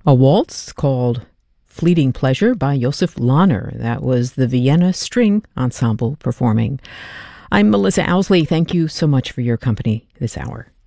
A waltz called Fleeting Pleasure by Josef Lahner. That was the Vienna String Ensemble performing. I'm Melissa Owsley. Thank you so much for your company this hour.